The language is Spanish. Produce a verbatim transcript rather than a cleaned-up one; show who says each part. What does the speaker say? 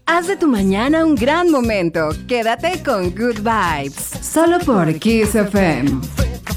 Speaker 1: Haz de tu mañana un gran momento. Quédate con Good Vibes. Solo por Kiss F M.